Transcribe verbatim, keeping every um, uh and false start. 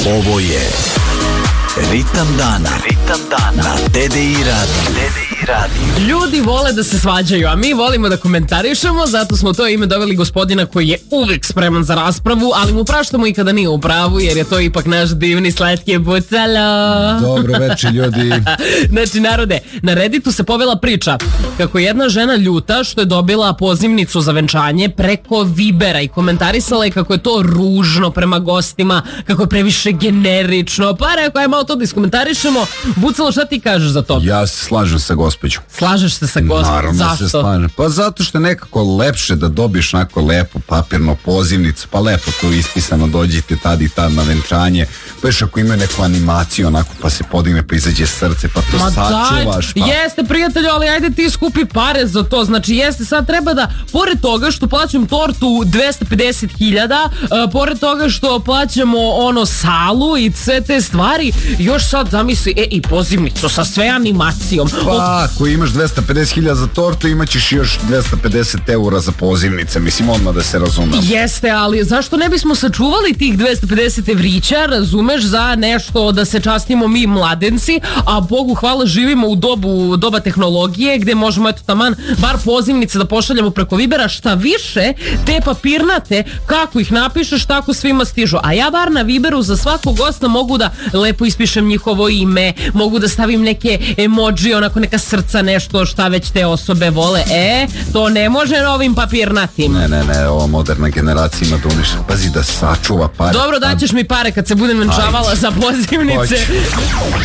Ovo je Ritam dana. Ritam dana na T D I radio. radio. Ljudi vole da se svađaju, a mi volimo da komentarišemo, zato smo to ime doveli gospodina koji je uvek spreman za raspravu, ali mu praštamo i kada nije u pravu, jer je to ipak naš divni slatki bucalo. Dobro večer, ljudi. Znači, narode, na Redditu se povela priča kako je jedna žena ljuta što je dobila pozivnicu za venčanje preko Vibera i komentarisala je kako je to ružno prema gostima, kako je previše generično. Pa rekao, ajmo to da iskomentarišemo. Bucalo, šta ti kažeš za to? Ja se slažem sa gospođom. Slažeš se sa gospođom? Naravno. Zašto? Se slažem. Pa zato što je nekako lepše da dobiješ onako lepu papirnu pozivnicu, pa lepo tu ispisano, dođite tad i tad na venčanje, pa još ako imaju neku animaciju onako, pa se podigne, pa izađe srce, pa to Ma sačuvaš. Daj, Pa... jeste prijatelju, ali ajde ti skupi pare za to. Znači jeste, sad treba da, pored toga što plaćam tortu dvesta pedeset hiljada, uh, pored toga što plaćamo ono salu i sve te stvari, još sad zamisli, e, i pozivnicu sa sve animacijom. Pa ako imaš dvesta pedeset hiljada za tortu, imaćeš još dvesta pedeset eura za pozivnice, mislim, odmah da se razumem. Jeste, ali zašto ne bismo sačuvali tih dvesta pedeset evrića, razumeš, za nešto da se častimo mi mladenci, a Bogu hvala živimo u dobu, doba tehnologije gde možemo, eto taman, bar pozivnice da pošaljemo preko Vibera, šta više, te papirnate, kako ih napišeš, tako svima stižu. A ja bar na Viberu za svakog gosta mogu da lepo ispišem njihovo ime, mogu da stavim neke emoji, onako neka srca, nešto šta već te osobe vole. E, to ne može ovim papirnatim. Ne, ne, ne, ova moderna generacija ima da uniš, pazi da sačuva pare. Dobro, daćeš mi pare kad se budem venčavala za pozivnice. Hoće.